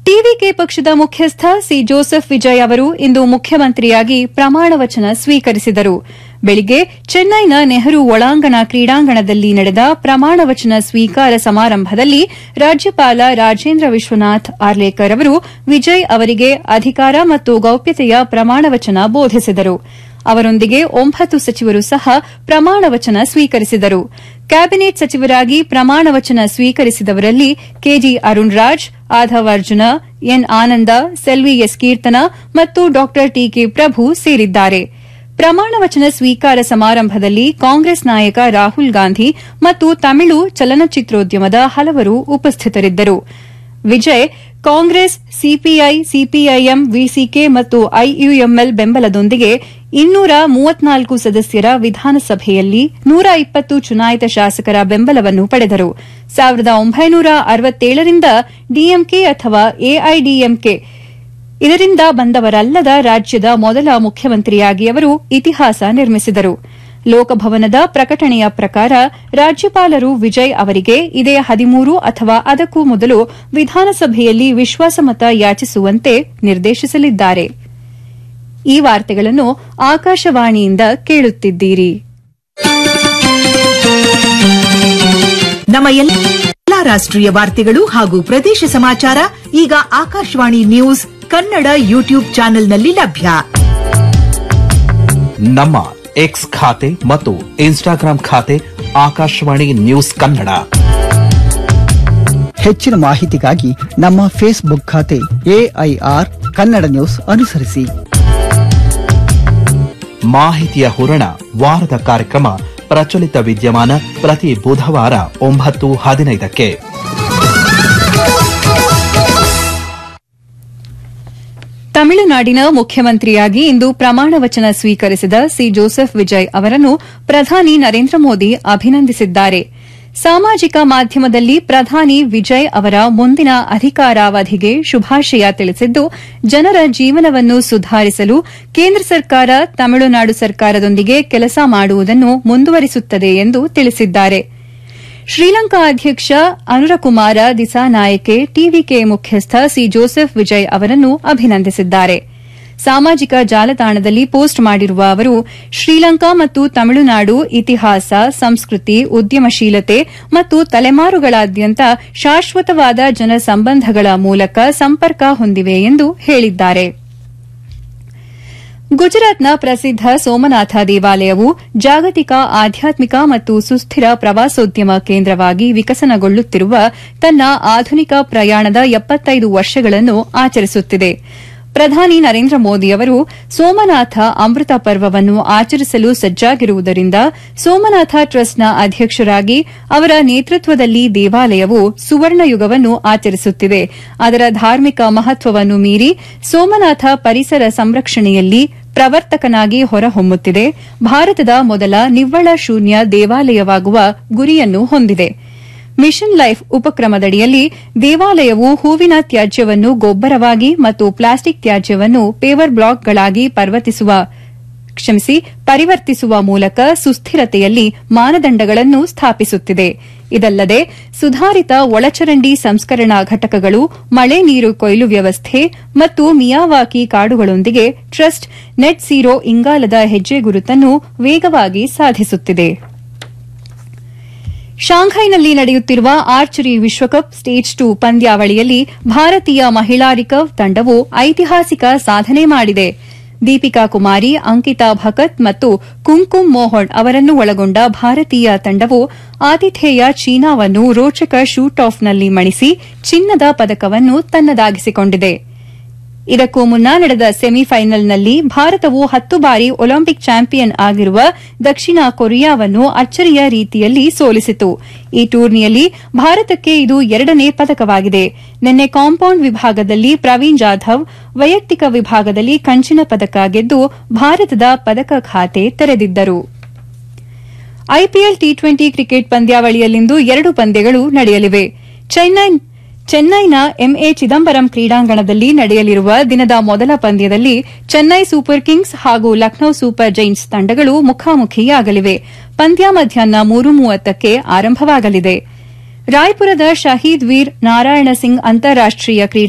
TVK ಪಕ್ಷದ ಮುಖ್ಯಸ್ಥ C Joseph Vijay ಅವರು ಇಂದು ಮುಖ್ಯಮಂತ್ರಿಯಾಗಿ ಪ್ರಮಾಣ ವಚನ ಸ್ವೀಕರಿಸಿದರು. ಬೆಳಿಗ್ಗೆ ಚೆನ್ನೈನ ನೆಹರು ಒಳಾಂಗಣ ಕ್ರೀಡಾಂಗಣದಲ್ಲಿ ನಡೆದ ಪ್ರಮಾಣ ವಚನ ಸ್ವೀಕಾರ ಸಮಾರಂಭದಲ್ಲಿ ರಾಜ್ಯಪಾಲ ರಾಜೇಂದ್ರ ವಿಶ್ವನಾಥ್ ಆರ್ಲೇಕರ್ ಅವರು ವಿಜಯ್ ಅವರಿಗೆ ಅಧಿಕಾರ ಮತ್ತು ಗೌಪ್ಯತೆಯ ಪ್ರಮಾಣ ವಚನ ಬೋಧಿಸಿದರು. ಅವರೊಂದಿಗೆ 9 ಸಚಿವರು ಸಹ ಪ್ರಮಾಣ ವಚನ ಸ್ವೀಕರಿಸಿದರು. ಕ್ಯಾಬಿನೆಟ್ ಸಚಿವರಾಗಿ ಪ್ರಮಾಣ ವಚನ ಸ್ವೀಕರಿಸಿದವರಲ್ಲಿ ಕೆಜಿ ಅರುಣ್ ರಾಜ್, ಆಧವ್ ಅರ್ಜುನ, ಎನ್ ಆನಂದ, ಸೆಲ್ವಿ ಎಸ್ ಕೀರ್ತನ ಮತ್ತು ಡಾ ಟಿಕೆ ಪ್ರಭು ಸೇರಿದ್ದಾರೆ. ಪ್ರಮಾಣ ವಚನ ಸ್ವೀಕಾರ ಸಮಾರಂಭದಲ್ಲಿ ಕಾಂಗ್ರೆಸ್ ನಾಯಕ ರಾಹುಲ್ ಗಾಂಧಿ ಮತ್ತು ತಮಿಳು ಚಲನಚಿತ್ರೋದ್ಯಮದ ಹಲವರು ಉಪಸ್ಥಿತರಿದ್ದರು. Vijay Congress, CPI, CPIM, VCK ಮತ್ತು ಐಯುಎಂಎಲ್ ಬೆಂಬಲದೊಂದಿಗೆ 234 ಸದಸ್ಯರ ವಿಧಾನಸಭೆಯಲ್ಲಿ 120 ಚುನಾಯಿತ ಶಾಸಕರ ಬೆಂಬಲವನ್ನು ಪಡೆದರು. 1967 ರಿಂದ ಡಿಎಂಕೆ ಅಥವಾ ಎಐಡಿಎಂಕೆ ಇದರಿಂದ ಬಂದವರಲ್ಲದ ರಾಜ್ಯದ ಮೊದಲ ಮುಖ್ಯಮಂತ್ರಿಯಾಗಿ ಅವರು ಇತಿಹಾಸ ನಿರ್ಮಿಸಿದರು. ಲೋಕಭವನದ ಪ್ರಕಟಣೆಯ ಪ್ರಕಾರ ರಾಜ್ಯಪಾಲರು ವಿಜಯ್ ಅವರಿಗೆ ಇದೇ 13 ಅಥವಾ ಅದಕ್ಕೂ ಮೊದಲು ವಿಧಾನಸಭೆಯಲ್ಲಿ ವಿಶ್ವಾಸಮತ ಯಾಚಿಸುವಂತೆ ನಿರ್ದೇಶಿಸಲಿದ್ದಾರೆ. ಈ ವಾರ್ತೆಗಳನ್ನು ಆಕಾಶವಾಣಿಯಿಂದ ಕೇಳುತ್ತಿದ್ದೀರಿ. ನಮ್ಮ ಎಲ್ಲಾ ರಾಷ್ಟ್ರೀಯ ವಾರ್ತೆಗಳು ಹಾಗೂ ಪ್ರದೇಶ ಸಮಾಚಾರ ಈಗ ಆಕಾಶವಾಣಿ ನ್ಯೂಸ್ ಕನ್ನಡ ಯೂಟ್ಯೂಬ್ ಚಾನೆಲ್ನಲ್ಲಿ ಲಭ್ಯ. ನಮ್ಮ ಎಕ್ಸ್ ಖಾತೆ ಮತ್ತು ಇನ್ಸ್ಟಾಗ್ರಾಂ ಖಾತೆ ಆಕಾಶವಾಣಿ ನ್ಯೂಸ್ ಕನ್ನಡ. ಹೆಚ್ಚಿನ ಮಾಹಿತಿಗಾಗಿ ನಮ್ಮ ಫೇಸ್ಬುಕ್ ಖಾತೆ ಎಐಆರ್ ಕನ್ನಡ ನ್ಯೂಸ್ ಅನುಸರಿಸಿ. ಮಾಹಿತಿಯ ಹೂರಣ ವಾರದ ಕಾರ್ಯಕ್ರಮ ಪ್ರಚಲಿತ ವಿದ್ಯಮಾನ ಪ್ರತಿ ಬುಧವಾರ 9:15ಕ್ಕೆ. ತಮಿಳುನಾಡಿನ ಮುಖ್ಯಮಂತ್ರಿಯಾಗಿ ಇಂದು ಪ್ರಮಾಣ ವಚನ ಸ್ವೀಕರಿಸಿದ ಸಿ ಜೋಸೆಫ್ ವಿಜಯ್ ಅವರನ್ನು ಪ್ರಧಾನಿ ನರೇಂದ್ರ ಮೋದಿ ಅಭಿನಂದಿಸಿದ್ದಾರೆ. ಸಾಮಾಜಿಕ ಮಾಧ್ಯಮದಲ್ಲಿ ಪ್ರಧಾನಿ ವಿಜಯ್ ಅವರ ಮುಂದಿನ ಅಧಿಕಾರಾವಧಿಗೆ ಶುಭಾಶಯ ತಿಳಿಸಿದ್ದು, ಜನರ ಜೀವನವನ್ನು ಸುಧಾರಿಸಲು ಕೇಂದ್ರ ಸರ್ಕಾರ ತಮಿಳುನಾಡು ಸರ್ಕಾರದೊಂದಿಗೆ ಕೆಲಸ ಮಾಡುವುದನ್ನು ಮುಂದುವರಿಸುತ್ತದೆ ಎಂದು ತಿಳಿಸಿದ್ದಾರೆ. ಶ್ರೀಲಂಕಾ ಅಧ್ಯಕ್ಷ ಅನುರಕುಮಾರ ದಿಸಾನಾಯಕೆ ಟಿವಿಕೆ ಮುಖ್ಯಸ್ಥ ಸಿ ಜೋಸೆಫ್ ವಿಜಯ್ ಅವರನ್ನು ಅಭಿನಂದಿಸಿದ್ದಾರೆ. ಸಾಮಾಜಿಕ ಜಾಲತಾಣದಲ್ಲಿ ಪೋಸ್ಟ್ ಮಾಡಿರುವ ಅವರು, ಶ್ರೀಲಂಕಾ ಮತ್ತು ತಮಿಳುನಾಡು ಇತಿಹಾಸ, ಸಂಸ್ಕೃತಿ, ಉದ್ಯಮಶೀಲತೆ ಮತ್ತು ತಲೆಮಾರುಗಳಾದ್ಯಂತ ಶಾಶ್ವತವಾದ ಜನಸಂಬಂಧಗಳ ಮೂಲಕ ಸಂಪರ್ಕ ಹೊಂದಿವೆ ಎಂದು ಹೇಳಿದ್ದಾರೆ. ಗುಜರಾತ್ನ ಪ್ರಸಿದ್ದ ಸೋಮನಾಥ ದೇವಾಲಯವು ಜಾಗತಿಕ ಆಧ್ಯಾತ್ಮಿಕ ಮತ್ತು ಸುಸ್ಥಿರ ಪ್ರವಾಸೋದ್ಯಮ ಕೇಂದ್ರವಾಗಿ ವಿಕಸನಗೊಳ್ಳುತ್ತಿರುವ ತನ್ನ ಆಧುನಿಕ ಪ್ರಯಾಣದ 75 ವರ್ಷಗಳನ್ನು ಆಚರಿಸುತ್ತಿದೆ. ಪ್ರಧಾನಿ ನರೇಂದ್ರ ಮೋದಿ ಅವರು ಸೋಮನಾಥ ಅಮೃತ ಪರ್ವವನ್ನು ಆಚರಿಸಲು ಸಜ್ಜಾಗಿರುವುದರಿಂದ ಸೋಮನಾಥ ಟ್ರಸ್ಟ್ನ ಅಧ್ಯಕ್ಷರಾಗಿ ಅವರ ನೇತೃತ್ವದಲ್ಲಿ ದೇವಾಲಯವು ಸುವರ್ಣಯುಗವನ್ನು ಆಚರಿಸುತ್ತಿದೆ. ಅದರ ಧಾರ್ಮಿಕ ಮಹತ್ವವನ್ನು ಮೀರಿ ಸೋಮನಾಥ ಪರಿಸರ ಸಂರಕ್ಷಣೆಯಲ್ಲಿ ಪ್ರವರ್ತಕನಾಗಿ ಹೊರಹೊಮ್ಮುತ್ತಿದೆ. ಭಾರತದ ಮೊದಲ ನಿವ್ವಳ ಶೂನ್ಯ ದೇವಾಲಯವಾಗುವ ಗುರಿಯನ್ನು ಹೊಂದಿದೆ. ಮಿಷನ್ ಲೈಫ್ ಉಪಕ್ರಮದಡಿಯಲ್ಲಿ ದೇವಾಲಯವು ಹೂವಿನ ತ್ಯಾಜ್ಯವನ್ನು ಗೊಬ್ಬರವಾಗಿ ಮತ್ತು ಪ್ಲಾಸ್ಟಿಕ್ ತ್ಯಾಜ್ಯವನ್ನು ಪೇವರ್ ಬ್ಲಾಕ್ಗಳಾಗಿ ಪರಿವರ್ತಿಸುವ ಮೂಲಕ ಸುಸ್ಥಿರತೆಯಲ್ಲಿ ಮಾನದಂಡಗಳನ್ನು ಸ್ಥಾಪಿಸುತ್ತಿದೆ. ಇದಲ್ಲದೆ ಸುಧಾರಿತ ಒಳಚರಂಡಿ ಸಂಸ್ಕರಣಾ ಘಟಕಗಳು, ಮಳೆ ನೀರು ಕೊಯ್ಲು ವ್ಯವಸ್ಥೆ ಮತ್ತು ಮಿಯಾವಾಕಿ ಕಾಡುಗಳೊಂದಿಗೆ ಟ್ರಸ್ಟ್ ನೆಟ್ ಝೀರೋ ಇಂಗಾಲದ ಹೆಜ್ಜೆ ಗುರುತನ್ನು ವೇಗವಾಗಿ ಸಾಧಿಸುತ್ತಿದೆ. ಶಾಂಘೈನಲ್ಲಿ ನಡೆಯುತ್ತಿರುವ ಆರ್ಚರಿ ವಿಶ್ವಕಪ್ ಸ್ಟೇಜ್ 2 ಪಂದ್ಯಾವಳಿಯಲ್ಲಿ ಭಾರತೀಯ ಮಹಿಳಾ ರಿಕರ್ವ್ ತಂಡವು ಐತಿಹಾಸಿಕ ಸಾಧನೆ ಮಾಡಿದೆ. ದೀಪಿಕಾ ಕುಮಾರಿ, ಅಂಕಿತಾ ಭಕತ್ ಮತ್ತು ಕುಂಕುಮ್ ಮೋಹನ್ ಅವರನ್ನು ಒಳಗೊಂಡ ಭಾರತೀಯ ತಂಡವು ಆತಿಥೇಯ ಚೀನಾವನ್ನು ರೋಚಕ ಶೂಟ್ ಆಫ್ನಲ್ಲಿ ಮಣಿಸಿ ಚಿನ್ನದ ಪದಕವನ್ನು ತನ್ನದಾಗಿಸಿಕೊಂಡಿದೆ. ಇದಕ್ಕೂ ಮುನ್ನ ನಡೆದ ಸೆಮಿಫೈನಲ್ನಲ್ಲಿ ಭಾರತವು 10 ಬಾರಿ ಒಲಿಂಪಿಕ್ ಚಾಂಪಿಯನ್ ಆಗಿರುವ ದಕ್ಷಿಣ ಕೊರಿಯಾವನ್ನು ಅಚ್ಚರಿಯ ರೀತಿಯಲ್ಲಿ ಸೋಲಿಸಿತು. ಈ ಟೂರ್ನಿಯಲ್ಲಿ ಭಾರತಕ್ಕೆ ಇದು 2ನೇ ಪದಕವಾಗಿದೆ. ನಿನ್ನೆ ಕಾಂಪೌಂಡ್ ವಿಭಾಗದಲ್ಲಿ ಪ್ರವೀಣ್ ಜಾಧವ್ ವೈಯಕ್ತಿಕ ವಿಭಾಗದಲ್ಲಿ ಕಂಚಿನ ಪದಕ ಗೆದ್ದು ಭಾರತದ ಪದಕ ಖಾತೆ ತೆರೆದಿದ್ದರು. ಐಪಿಎಲ್ ಟಿ20 ಕ್ರಿಕೆಟ್ ಪಂದ್ಯಾವಳಿಯಲ್ಲಿಂದು 2 ಪಂದ್ಯಗಳು ನಡೆಯಲಿವೆ. ಚೆನ್ನೈನ ಎಂಎ ಚಿದಂಬರಂ ಕ್ರೀಡಾಂಗಣದಲ್ಲಿ ನಡೆಯಲಿರುವ ದಿನದ ಮೊದಲ ಪಂದ್ಯದಲ್ಲಿ ಚೆನ್ನೈ ಸೂಪರ್ ಕಿಂಗ್ಸ್ ಹಾಗೂ ಲಖನೌ ಸೂಪರ್ ಜೈಂಟ್ಸ್ ತಂಡಗಳು ಮುಖಾಮುಖಿಯಾಗಲಿವೆ. ಪಂದ್ಯ ಮಧ್ಯಾಹ್ನ 3:30ಕ್ಕೆ ಆರಂಭವಾಗಲಿದೆ. ರಾಯ್ಪುರದ ಶಹೀದ್ ವೀರ್ ನಾರಾಯಣ ಸಿಂಗ್ ಅಂತಾರಾಷ್ಟೀಯ